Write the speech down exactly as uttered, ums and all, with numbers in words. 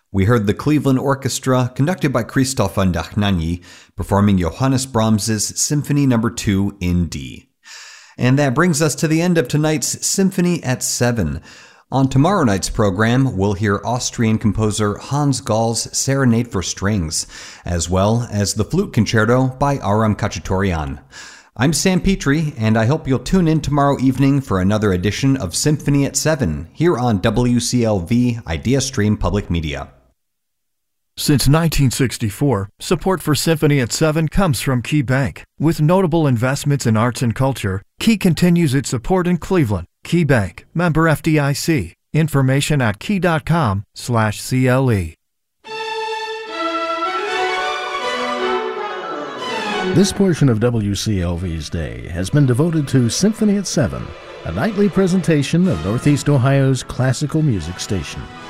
We heard the Cleveland Orchestra, conducted by Krzysztof Wandachnani, performing Johannes Brahms's Symphony Number two in D. And that brings us to the end of tonight's Symphony at seven. On tomorrow night's program, we'll hear Austrian composer Hans Gall's Serenade for Strings, as well as the Flute Concerto by Aram Khachaturian. I'm Sam Petrie, and I hope you'll tune in tomorrow evening for another edition of Symphony at seven, here on W C L V IdeaStream Public Media. Since nineteen sixty-four, support for Symphony at seven comes from Key Bank. With notable investments in arts and culture, Key continues its support in Cleveland. Key Bank, member F D I C. Information at key.com slash CLE. This portion of W C L V's day has been devoted to Symphony at seven, a nightly presentation of Northeast Ohio's classical music station.